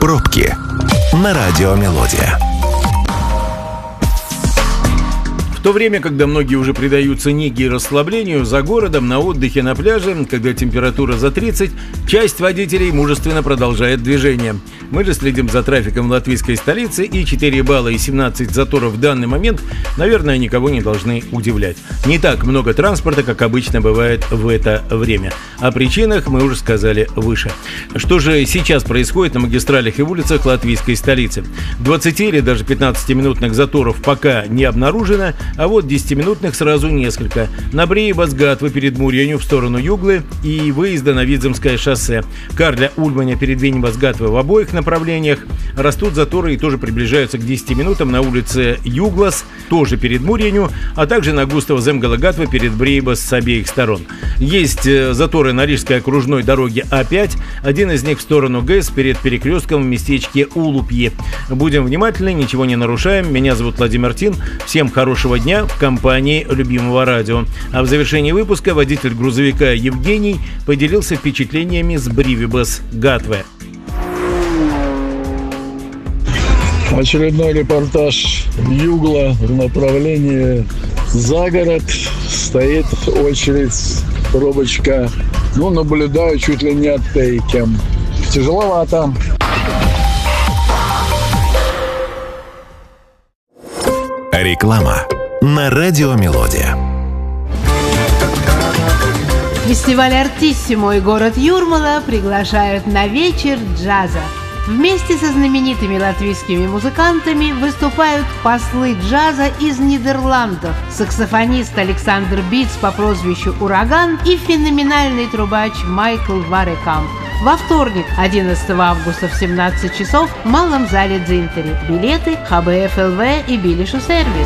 Пробки на радио «Мелодия». В то время, когда многие уже предаются неге и расслаблению, за городом, на отдыхе на пляже, когда температура за 30, часть водителей мужественно продолжает движение. Мы же следим за трафиком в латвийской столице, и 4 балла и 17 заторов в данный момент, наверное, никого не должны удивлять. Не так много транспорта, как обычно бывает в это время. О причинах мы уже сказали выше. Что же сейчас происходит на магистралях и улицах латвийской столицы? 20 или даже 15-минутных заторов пока не обнаружено, а вот 10-минутных сразу несколько. На Бриебас-Гатвы перед Муренью в сторону Юглы и выезда на Видземское шоссе. Карля-Ульманя перед Венебас-Гатвы в обоих направлениях. Растут заторы и тоже приближаются к 10 минутам на улице Юглас, тоже перед Муренью, а также на Густава-Земгала-Гатвы перед Бриебас с обеих сторон. Есть заторы на Рижской окружной дороге А5, один из них в сторону ГЭС перед перекрестком в местечке Улупье. Будем внимательны, ничего не нарушаем. Меня зовут Владимир Тин. Всем хорошего дня в компании любимого радио. А в завершении выпуска водитель грузовика Евгений поделился впечатлениями с Бриебас-Гатвы. Очередной репортаж Югла в направлении за город. Стоит очередь, пробочка. Наблюдаю чуть ли не от Тейки. Тяжеловато. Реклама на радио «Мелодия». Фестиваль «Артиссимо» и город Юрмала приглашают на вечер джаза. Вместе со знаменитыми латвийскими музыкантами выступают послы джаза из Нидерландов, саксофонист Александр Биц по прозвищу «Ураган» и феноменальный трубач Майкл Варекамп. Во вторник, 11 августа в 17 часов в малом зале Дзинтери. Билеты ХБФ ЛВ и Билишу сервис.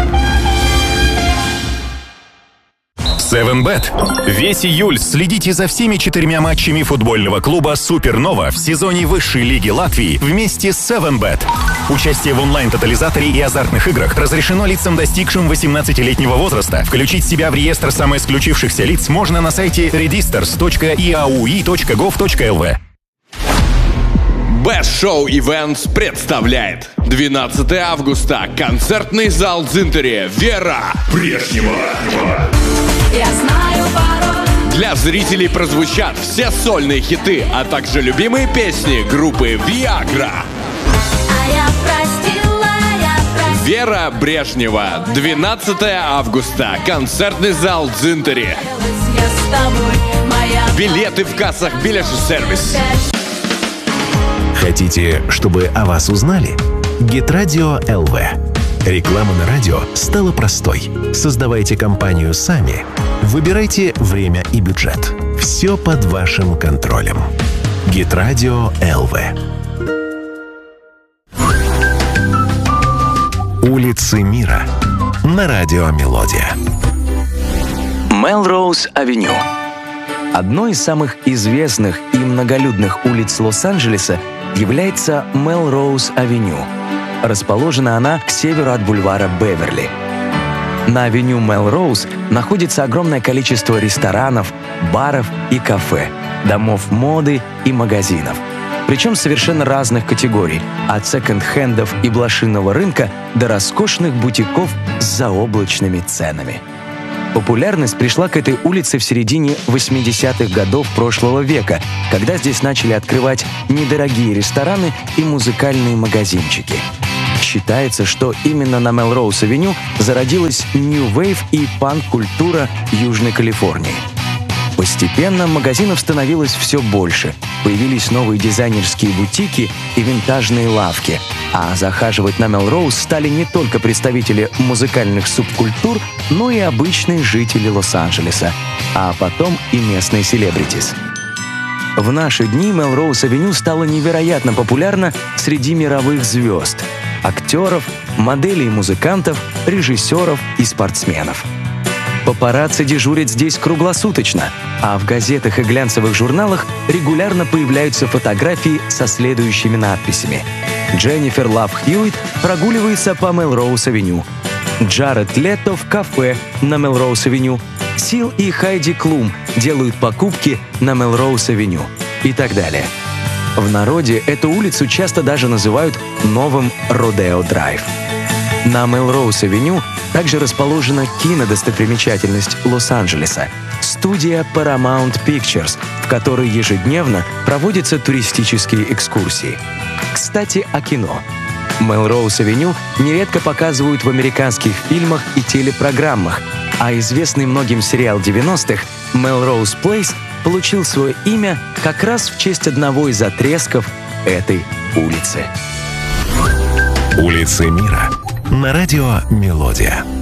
7bet. Весь июль следите за всеми 4 матчами футбольного клуба «Супернова» в сезоне высшей лиги Латвии вместе с 7bet. Участие в онлайн-тотализаторе и азартных играх разрешено лицам, достигшим 18-летнего возраста. Включить себя в реестр самоисключившихся лиц можно на сайте registers.iaui.gov.lv. Best Show Events представляет 12 августа. Концертный зал Дзинтери. Вера Брежнева. Я знаю пароль. Для зрителей прозвучат все сольные хиты, а также любимые песни группы Viagra. Вера Брежнева. 12 августа. Концертный зал Дзинтери. Билеты в кассах Билишу сервис. Хотите, чтобы о вас узнали? Гитрадио ЛВ. Реклама на радио стала простой. Создавайте компанию сами. Выбирайте время и бюджет. Все под вашим контролем. Гитрадио ЛВ. Улицы мира на радио «Мелодия». Мелроуз-авеню. Одной из самых известных и многолюдных улиц Лос-Анджелеса является Мелроуз-авеню. Расположена она к северу от бульвара Беверли. На авеню Мелроуз находится огромное количество ресторанов, баров и кафе, домов моды и магазинов. Причем совершенно разных категорий, от секонд-хендов и блошиного рынка до роскошных бутиков с заоблачными ценами. Популярность пришла к этой улице в середине 80-х годов прошлого века, когда здесь начали открывать недорогие рестораны и музыкальные магазинчики. Считается, что именно на Мелроуз-авеню зародилась нью-вейв и панк-культура Южной Калифорнии. Постепенно магазинов становилось все больше. Появились новые дизайнерские бутики и винтажные лавки. А захаживать на Мелроуз стали не только представители музыкальных субкультур, но и обычные жители Лос-Анджелеса, а потом и местные селебритис. В наши дни Мелроуз-авеню стала невероятно популярна среди мировых звезд – актеров, моделей и музыкантов, режиссеров и спортсменов. Папарацци дежурят здесь круглосуточно, а в газетах и глянцевых журналах регулярно появляются фотографии со следующими надписями. Дженнифер Лав Хьюитт прогуливается по Мелроуз-авеню. Джаред Лето в кафе на Мелроуз-авеню. Сил и Хайди Клум делают покупки на Мелроуз-авеню. И так далее. В народе эту улицу часто даже называют новым Родео Драйв. На Мелроуз-авеню также расположена кинодостопримечательность Лос-Анджелеса – студия Paramount Pictures, в которой ежедневно проводятся туристические экскурсии. Кстати, о кино. Мелроуз-авеню нередко показывают в американских фильмах и телепрограммах, а известный многим сериал 90-х «Melrose Place» получил свое имя как раз в честь одного из отрезков этой улицы. Улицы мира на радио «Мелодия».